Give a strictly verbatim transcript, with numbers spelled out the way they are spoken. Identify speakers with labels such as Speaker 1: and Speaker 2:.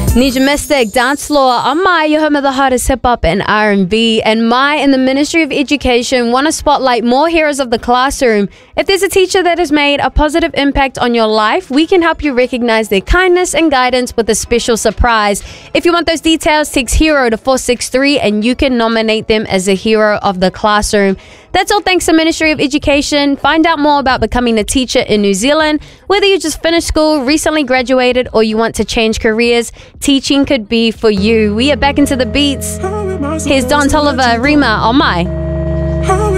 Speaker 1: Nija Mystic, Dance Floor. I'm Mai, your home of the hottest hip hop and R and B. And Mai and the Ministry of Education want to spotlight more heroes of the classroom. If there's a teacher that has made a positive impact on your life, we can help you recognize their kindness and guidance with a special surprise. If you want those details, text HERO to four six three and you can nominate them as a hero of the classroom. That's all thanks to Ministry of Education. Find out more about becoming a teacher in New Zealand. Whether you just finished school, recently graduated, or you want to change careers, teaching could be for you. We are back into the beats. Here's Don Toliver, Rima on Mai.